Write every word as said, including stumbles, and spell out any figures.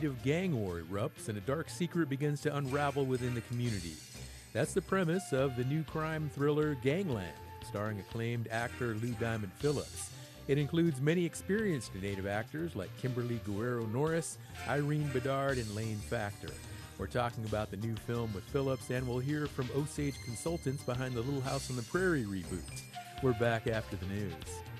native gang war erupts and a dark secret begins to unravel within the community. That's the premise of the new crime thriller Gangland, starring acclaimed actor Lou Diamond Phillips. It includes many experienced native actors like Kimberly Guerrero Norris, Irene Bedard, and Lane Factor. We're talking about the new film with Phillips, and we'll hear from Osage Consultants behind the Little House on the Prairie reboot. We're back after the news.